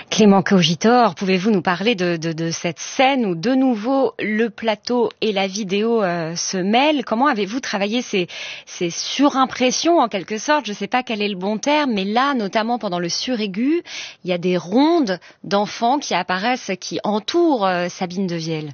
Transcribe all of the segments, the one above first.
Clément Cogitor, pouvez-vous nous parler de cette scène où de nouveau le plateau et la vidéo se mêlent? Comment avez-vous travaillé ces surimpressions en quelque sorte? Je ne sais pas quel est le bon terme, mais là, notamment pendant le suraigu, il y a des rondes d'enfants qui apparaissent, qui entourent Sabine Devielle.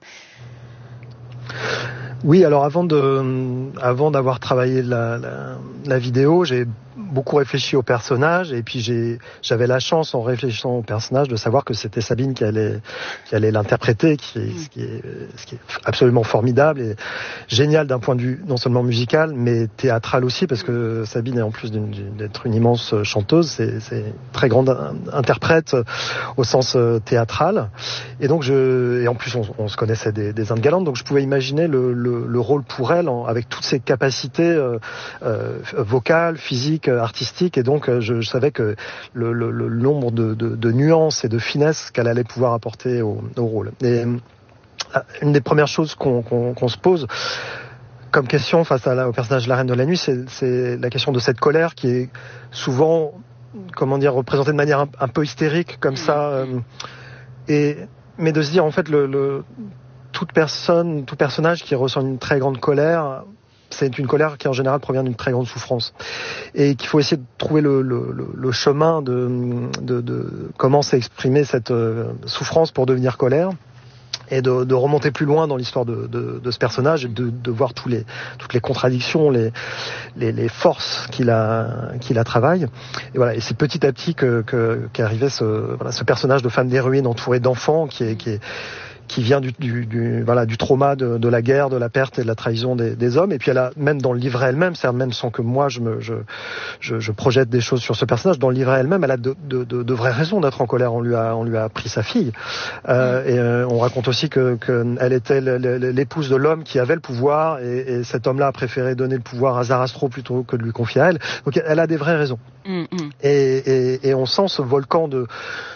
Oui, alors avant d'avoir travaillé la vidéo, j'ai beaucoup réfléchi au personnage et puis j'avais la chance en réfléchissant au personnage de savoir que c'était Sabine qui allait l'interpréter, ce qui est absolument formidable et génial d'un point de vue non seulement musical mais théâtral aussi, parce que Sabine est en plus d'être une immense chanteuse, c'est une très grande interprète au sens théâtral, et donc et en plus on se connaissait des Indes galantes, donc je pouvais imaginer le rôle pour elle avec toutes ses capacités vocales, physiques, artistiques, et donc je savais que le nombre de nuances et de finesses qu'elle allait pouvoir apporter au rôle. Et une des premières choses qu'on se pose comme question face au personnage de la Reine de la Nuit, c'est la question de cette colère qui est souvent, représentée de manière un peu hystérique comme ça, mais de se dire en fait tout personnage qui ressent une très grande colère, c'est une colère qui en général provient d'une très grande souffrance, et qu'il faut essayer de trouver le chemin de comment s'exprimer cette souffrance pour devenir colère, et de remonter plus loin dans l'histoire de ce personnage, et de voir toutes les contradictions, les forces qu'il a travaillé. Et voilà, et c'est petit à petit qu'est arrivé ce personnage de femme d'héroïne entourée d'enfants qui vient du trauma de la guerre, de la perte et de la trahison des hommes. Et puis elle a, même dans le livret elle-même, c'est même sans que moi je projette des choses sur ce personnage, dans le livret elle-même, elle a de vraies raisons d'être en colère. On lui a pris sa fille. Et on raconte aussi que elle était l'épouse de l'homme qui avait le pouvoir, et cet homme-là a préféré donner le pouvoir à Zarastro plutôt que de lui confier à elle. Donc elle a des vraies raisons. Et on sent ce volcan de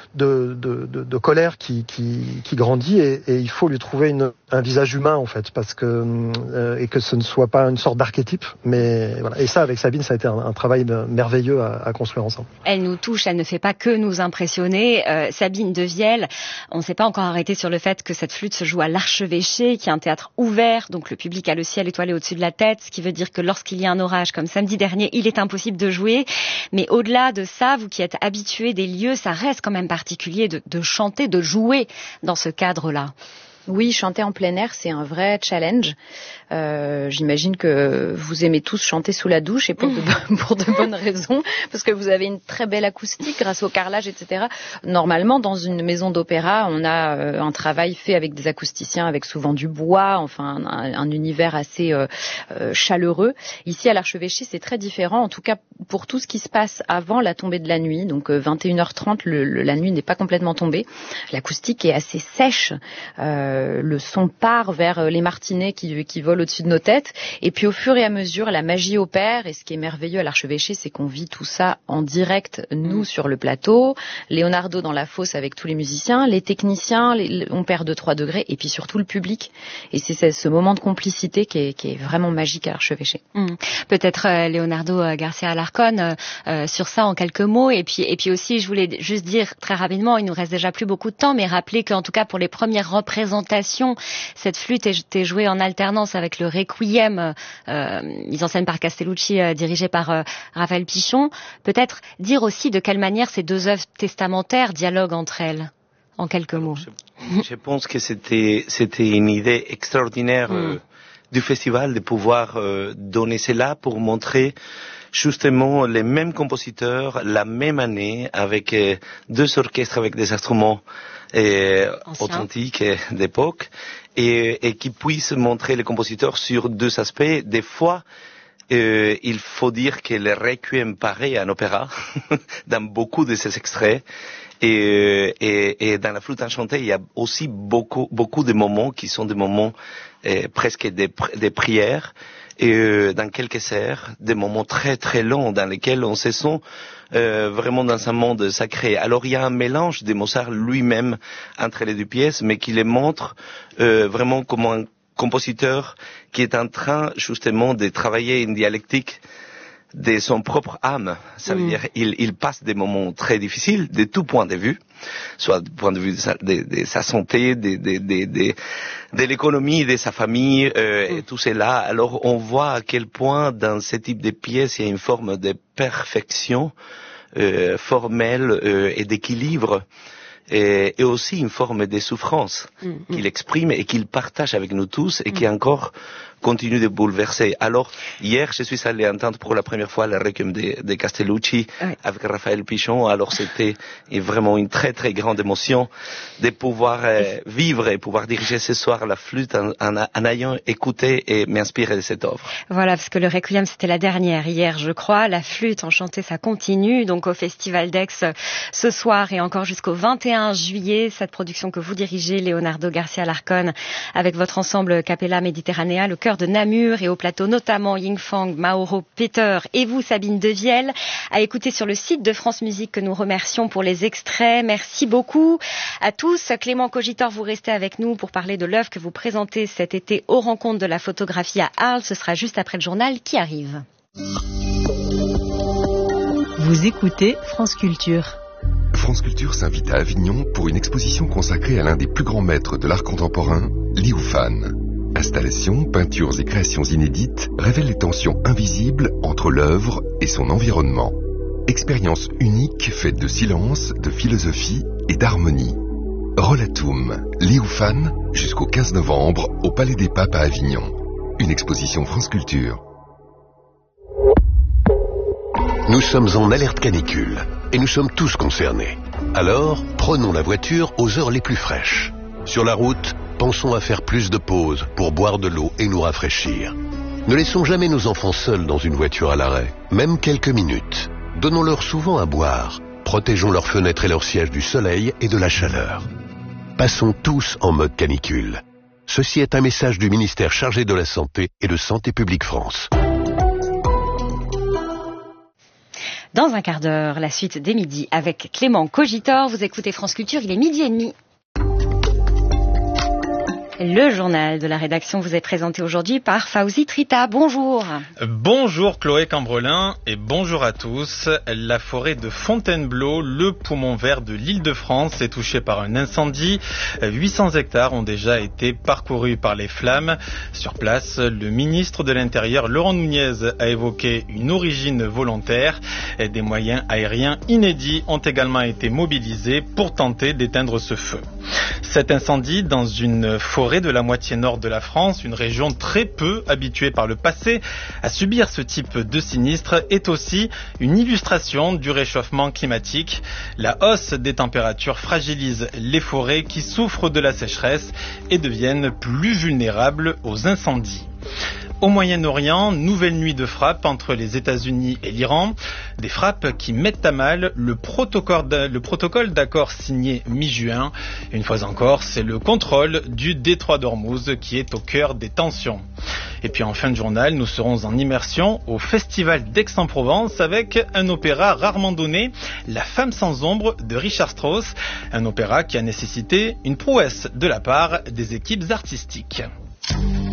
colère qui grandit, et il faut lui trouver un visage humain en fait, parce que et que ce ne soit pas une sorte d'archétype, mais voilà. Et ça, avec Sabine, ça a été un travail merveilleux à construire ensemble. Elle nous touche, elle ne fait pas que nous impressionner. Sabine Devielle, on ne s'est pas encore arrêté sur le fait que cette flûte se joue à l'Archevêché, qui est un théâtre ouvert, donc le public a le ciel étoilé au-dessus de la tête, ce qui veut dire que lorsqu'il y a un orage comme samedi dernier, il est impossible de jouer. Mais au-delà de ça, vous qui êtes habitués des lieux, ça reste quand même particulier de chanter, de jouer dans ce cadre-là. Oui, chanter en plein air, c'est un vrai challenge. J'imagine que vous aimez tous chanter sous la douche, et pour de bonnes raisons, parce que vous avez une très belle acoustique grâce au carrelage, etc. Normalement, dans une maison d'opéra, on a un travail fait avec des acousticiens, avec souvent du bois, enfin un univers assez chaleureux. Ici, à l'Archevêché, c'est très différent, en tout cas pour tout ce qui se passe avant la tombée de la nuit. Donc 21h30, la nuit n'est pas complètement tombée. L'acoustique est assez sèche. Le son part vers les martinets qui volent au-dessus de nos têtes, et puis au fur et à mesure la magie opère. Et ce qui est merveilleux à l'Archevêché, c'est qu'on vit tout ça en direct, nous sur le plateau, Leonardo dans la fosse avec tous les musiciens, les techniciens, on perd 2-3 degrés, et puis surtout le public, et c'est ce moment de complicité qui est vraiment magique à l'Archevêché. Peut-être Leonardo Garcia Alarcón sur ça en quelques mots, et puis aussi je voulais juste dire très rapidement, il nous reste déjà plus beaucoup de temps, mais rappeler qu'en tout cas pour les premières représentations, cette flûte était jouée en alternance avec le Requiem, mise en scène par Castellucci, dirigé par Raphaël Pichon. Peut-être dire aussi de quelle manière ces deux œuvres testamentaires dialoguent entre elles, en quelques mots. Je pense que c'était une idée extraordinaire du festival de pouvoir donner cela pour montrer justement les mêmes compositeurs la même année, avec deux orchestres avec des instruments authentiques d'époque, et qui puissent montrer les compositeurs sur deux aspects. Des fois, il faut dire que le Requiem paraît un opéra dans beaucoup de ces extraits, et dans la flûte enchantée, il y a aussi beaucoup de moments qui sont des moments presque des prières, et dans quelques airs, des moments très très longs dans lesquels on se sent vraiment dans un monde sacré. Alors il y a un mélange de Mozart lui-même entre les deux pièces, mais qui les montre vraiment comme un compositeur qui est en train justement de travailler une dialectique de son propre âme. Ça veut dire il passe des moments très difficiles de tout point de vue, soit du point de vue de sa santé, de l'économie, de sa famille, et tout cela. Alors on voit à quel point dans ce type de pièces il y a une forme de perfection formelle et d'équilibre. Et aussi une forme de souffrance qu'il exprime et qu'il partage avec nous tous et qui encore continue de bouleverser. Alors, hier, je suis allé entendre pour la première fois le Requiem de Castellucci avec Raphaël Pichon. Alors, c'était vraiment une très, très grande émotion de pouvoir vivre et pouvoir diriger ce soir la flûte en ayant écouté et m'inspirer de cette œuvre. Voilà, parce que le Requiem, c'était la dernière hier, je crois. La flûte enchantée, ça continue. Donc, au Festival d'Aix ce soir et encore jusqu'au 21 juillet, cette production que vous dirigez, Leonardo Garcia Alarcón, avec votre ensemble Capella Mediterranea, le chœur de Namur, et au plateau notamment Ying Fang, Mauro Peter et vous, Sabine Devielle, à écouter sur le site de France Musique, que nous remercions pour les extraits. Merci beaucoup à tous. Clément Cogitor, vous restez avec nous pour parler de l'œuvre que vous présentez cet été aux Rencontres de la photographie à Arles. Ce sera juste après le journal qui arrive. Vous écoutez France Culture. France Culture s'invite à Avignon pour une exposition consacrée à l'un des plus grands maîtres de l'art contemporain, Liu Fan. Installations, peintures et créations inédites révèlent les tensions invisibles entre l'œuvre et son environnement. Expérience unique faite de silence, de philosophie et d'harmonie. Rollatum, Liu Fan, jusqu'au 15 novembre au Palais des Papes à Avignon. Une exposition France Culture. Nous sommes en alerte canicule et nous sommes tous concernés. Alors, prenons la voiture aux heures les plus fraîches. Sur la route, pensons à faire plus de pauses pour boire de l'eau et nous rafraîchir. Ne laissons jamais nos enfants seuls dans une voiture à l'arrêt, même quelques minutes. Donnons-leur souvent à boire. Protégeons leurs fenêtres et leurs sièges du soleil et de la chaleur. Passons tous en mode canicule. Ceci est un message du ministère chargé de la Santé et de Santé publique France. Dans un quart d'heure, la suite des midis avec Clément Cogitor. Vous écoutez France Culture, il est 12h30. Le journal de la rédaction vous est présenté aujourd'hui par Fawzi Trita. Bonjour. Bonjour Chloé Cambrelin et bonjour à tous. La forêt de Fontainebleau, le poumon vert de l'Île-de-France, est touchée par un incendie. 800 hectares ont déjà été parcourus par les flammes. Sur place, le ministre de l'Intérieur, Laurent Nunez, a évoqué une origine volontaire. Des moyens aériens inédits ont également été mobilisés pour tenter d'éteindre ce feu. Cet incendie dans une forêt de la moitié nord de la France, une région très peu habituée par le passé à subir ce type de sinistre, est aussi une illustration du réchauffement climatique. La hausse des températures fragilise les forêts qui souffrent de la sécheresse et deviennent plus vulnérables aux incendies. Au Moyen-Orient, nouvelle nuit de frappe entre les États-Unis et l'Iran. Des frappes qui mettent à mal le protocole d'accord signé mi-juin. Une fois encore, c'est le contrôle du détroit d'Ormuz qui est au cœur des tensions. Et puis en fin de journal, nous serons en immersion au Festival d'Aix-en-Provence avec un opéra rarement donné, La Femme sans ombre de Richard Strauss. Un opéra qui a nécessité une prouesse de la part des équipes artistiques.